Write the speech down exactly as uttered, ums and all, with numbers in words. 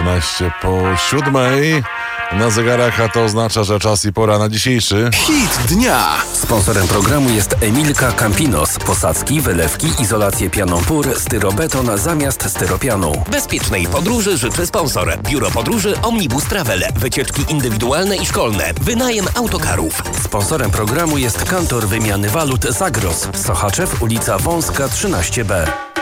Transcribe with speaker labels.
Speaker 1: dwanaście po siódmej na zegarach, a to oznacza, że czas i pora na dzisiejszy
Speaker 2: Hit dnia.
Speaker 3: Sponsorem programu jest Emilka Campinos. Posadzki, wylewki, izolację pianą pór, styrobeton zamiast styropianu.
Speaker 4: Bezpiecznej podróży życzy sponsor. Biuro Podróży Omnibus Travel. Wycieczki indywidualne i szkolne. Wynajem autokarów.
Speaker 3: Sponsorem programu jest Kantor Wymiany Walut Zagros. Sochaczew, ulica Wąska trzynaście B.